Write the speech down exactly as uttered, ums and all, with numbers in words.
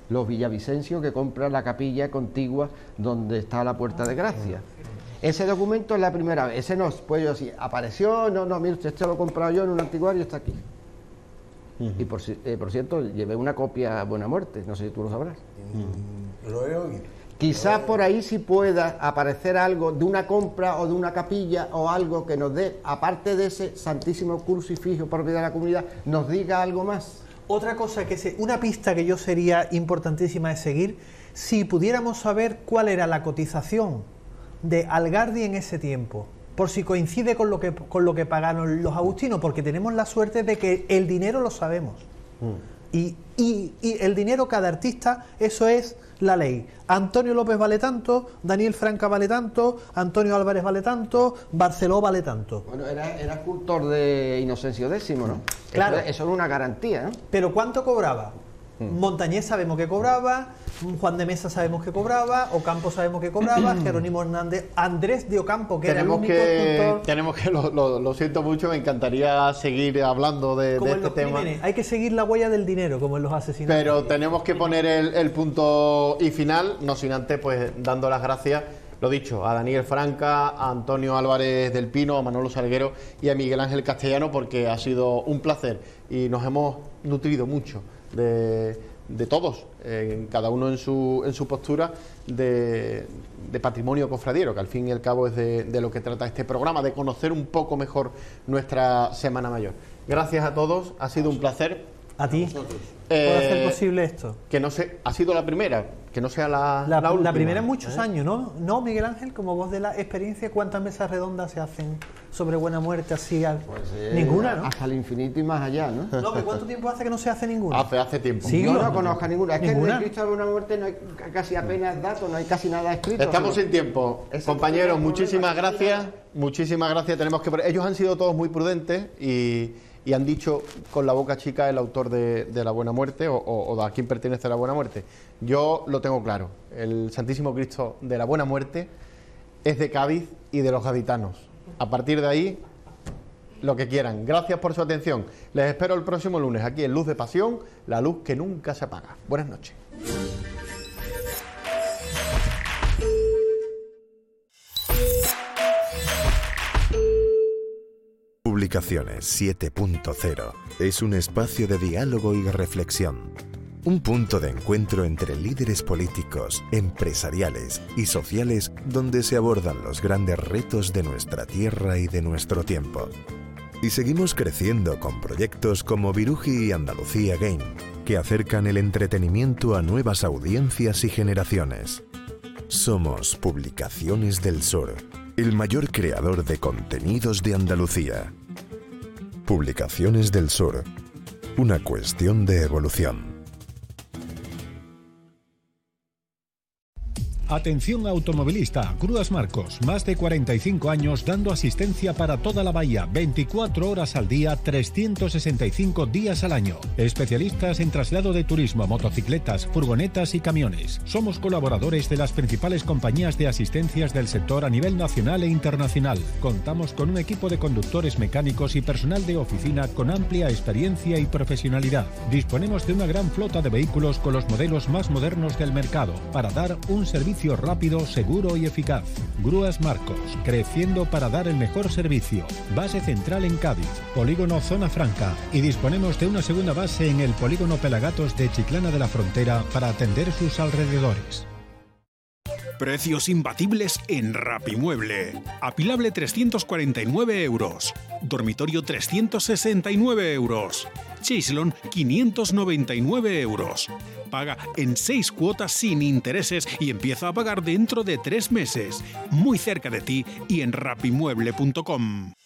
los villavicencios que compran la capilla contigua donde está la Puerta de Gracia. Ese documento es la primera vez, ese no, pues yo decir, apareció, no, no, mire usted, este lo he comprado yo en un anticuario, está aquí. Uh-huh. Y por, eh, por cierto, llevé una copia a Buena Muerte, no sé si tú lo sabrás. Uh-huh. Lo he oído. Quizás por ahí sí pueda aparecer algo de una compra o de una capilla o algo que nos dé, aparte de ese santísimo crucifijo propiedad de la comunidad, nos diga algo más. Otra cosa que se, una pista que yo sería importantísima de seguir, si pudiéramos saber cuál era la cotización de Algardi en ese tiempo, por si coincide con lo que con lo que pagaron los agustinos, porque tenemos la suerte de que el dinero lo sabemos. Mm. Y, y, y el dinero, cada artista, eso es la ley. Antonio López vale tanto, Daniel Franca vale tanto, Antonio Álvarez vale tanto, Barceló vale tanto. Bueno, era, era escultor de Inocencio X, ¿no? Claro. Eso, eso es una garantía, ¿no? Pero ¿cuánto cobraba? Mm. Montañés sabemos que cobraba, Juan de Mesa sabemos que cobraba, Ocampo sabemos que cobraba, Jerónimo Hernández, Andrés de Ocampo, que tenemos era el único que, escultor. Tenemos que, lo, lo, lo siento mucho, me encantaría seguir hablando de, como de en este los tema. Crímenes, hay que seguir la huella del dinero, como en los asesinatos. Pero tenemos que poner el, el punto y final, no sin antes, pues dando las gracias, lo dicho, a Daniel Franca, a Antonio Álvarez del Pino, a Manolo Salguero y a Miguel Ángel Castellano, porque ha sido un placer y nos hemos nutrido mucho de... de todos, eh, cada uno en su en su postura de, de patrimonio cofradiero, que al fin y al cabo es de, de lo que trata este programa, de conocer un poco mejor nuestra Semana Mayor. Gracias a todos, ha sido un placer. A ti, eh, por hacer posible esto. Que no sé, ha sido la primera, que no sea la, la, la última. La primera en muchos ¿eh? años, ¿no? No, Miguel Ángel, como voz de la experiencia, ¿cuántas mesas redondas se hacen sobre Buena Muerte así? Al... Pues, eh, ninguna, ¿no? Hasta el infinito y más allá, ¿no? No, pero ¿cuánto tiempo hace que no se hace ninguna? Hace, hace tiempo. Sí, yo no, no conozco ninguna. Es ¿ninguna? que en el Cristo de Buena Muerte no hay casi apenas datos, no hay casi nada escrito. Estamos sin tiempo. Ese Compañeros, es muchísimas problema. gracias. Muchísimas gracias. Tenemos que... Ellos han sido todos muy prudentes y... y han dicho con la boca chica el autor de, de la Buena Muerte o, o, o a quién pertenece la Buena Muerte. Yo lo tengo claro, el Santísimo Cristo de la Buena Muerte es de Cádiz y de los gaditanos. A partir de ahí, lo que quieran. Gracias por su atención. Les espero el próximo lunes aquí en Luz de Pasión, la luz que nunca se apaga. Buenas noches. Publicaciones siete punto cero es un espacio de diálogo y reflexión, un punto de encuentro entre líderes políticos, empresariales y sociales donde se abordan los grandes retos de nuestra tierra y de nuestro tiempo. Y seguimos creciendo con proyectos como Viruji y Andalucía Game, que acercan el entretenimiento a nuevas audiencias y generaciones. Somos Publicaciones del Sur, el mayor creador de contenidos de Andalucía. Publicaciones del Sur, una cuestión de evolución. Atención automovilista, Grúas Marcos, más de cuarenta y cinco años dando asistencia para toda la bahía, veinticuatro horas al día, trescientos sesenta y cinco días al año. Especialistas en traslado de turismo, motocicletas, furgonetas y camiones. Somos colaboradores de las principales compañías de asistencias del sector a nivel nacional e internacional. Contamos con un equipo de conductores mecánicos y personal de oficina con amplia experiencia y profesionalidad. Disponemos de una gran flota de vehículos con los modelos más modernos del mercado para dar un servicio rápido, seguro y eficaz. Grúas Marcos, creciendo para dar el mejor servicio. Base central en Cádiz, polígono Zona Franca, y disponemos de una segunda base en el polígono Pelagatos de Chiclana de la Frontera para atender sus alrededores. Precios imbatibles en Rapimueble. Apilable trescientos cuarenta y nueve euros. Dormitorio trescientos sesenta y nueve euros. Chaiselon quinientos noventa y nueve euros. Paga en seis cuotas sin intereses y empieza a pagar dentro de tres meses. Muy cerca de ti y en rapimueble punto com.